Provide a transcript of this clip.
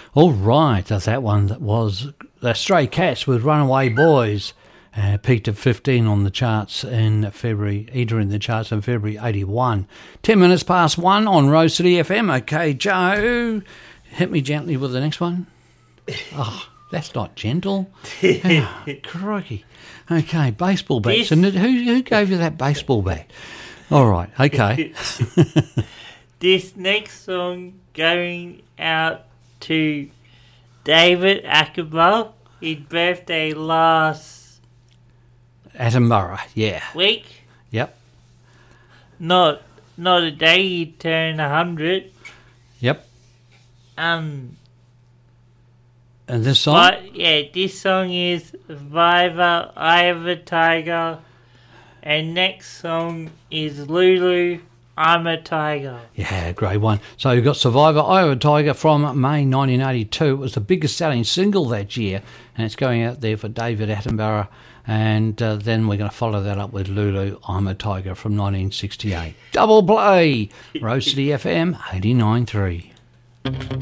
All right, that one that was the Stray Cats with Runaway Boys. Peaked at 15 on the charts in February, entering the charts in February 81. 10 minutes past 1 on Rose City FM. Okay, Joe, hit me gently with the next one. Oh, that's not gentle. Oh, crikey. Okay, baseball bats. And who gave you that baseball bat? All right, okay. This next song going out to David Attenborough. His birthday last Attenborough, yeah. week. Yep. Not a day he turned 100. Yep. And this song? But, yeah, this song is Survivor, Eye of the Tiger. And next song is Lulu, I'm a Tiger. Yeah, great one. So you've got Survivor, Eye of a Tiger from May 1982. It was the biggest selling single that year, and it's going out there for David Attenborough. And then we're going to follow that up with Lulu, I'm a Tiger from 1968. Double play, Rose City FM 89.3.